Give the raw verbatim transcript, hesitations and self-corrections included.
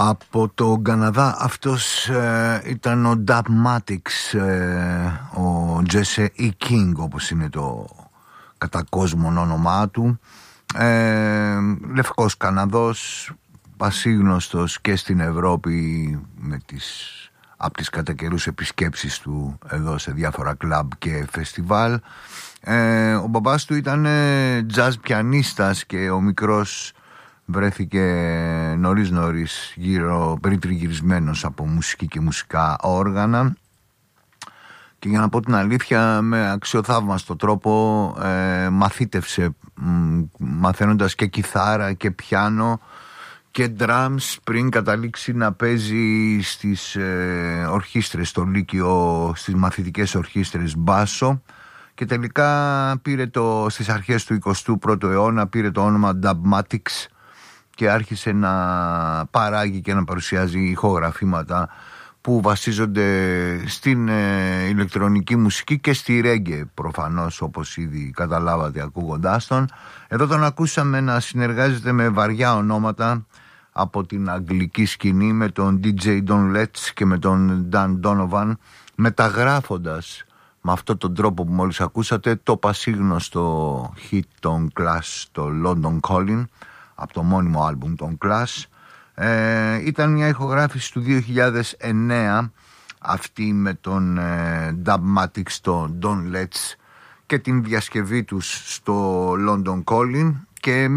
Από το Καναδά αυτός ε, ήταν ο Dubmatix, ε, ο Jesse E. King όπως είναι το κατά κόσμον όνομά του, ε, λευκός Καναδός, πασίγνωστος και στην Ευρώπη με τις, από τις κατά καιρούς επισκέψεις του εδώ σε διάφορα κλαμπ και φεστιβάλ. ε, ο μπαμπάς του ήταν jazz πιανίστας και ο μικρός βρέθηκε νωρίς νωρίς γύρω, περιτριγυρισμένος από μουσική και μουσικά όργανα, και για να πω την αλήθεια με αξιοθαύμαστο τρόπο ε, μαθήτευσε μ, μαθαίνοντας και κιθάρα και πιάνο και drums πριν καταλήξει να παίζει στις ε, ορχήστρες στο Λύκειο, στις μαθητικές ορχήστρες μπάσο, και τελικά πήρε το, στις αρχές του εικοστού πρώτου αιώνα πήρε το όνομα Dubmatix και άρχισε να παράγει και να παρουσιάζει ηχογραφήματα που βασίζονται στην ε, ηλεκτρονική μουσική και στη ρέγγε προφανώς, όπως ήδη καταλάβατε ακούγοντάς τον. Εδώ τον ακούσαμε να συνεργάζεται με βαριά ονόματα από την αγγλική σκηνή, με τον ντι τζέι Don Letts και με τον Dan Donovan, μεταγράφοντας με αυτόν τον τρόπο που μόλις ακούσατε το πασίγνωστο hit των Clash, το London Calling, από το μόνιμο άλμπουμ των Clash. Ε, ήταν μια ηχογράφηση του δύο χιλιάδες εννέα αυτή με τον ε, Dubmatix, το Don Letts, και την διασκευή τους στο London Calling, και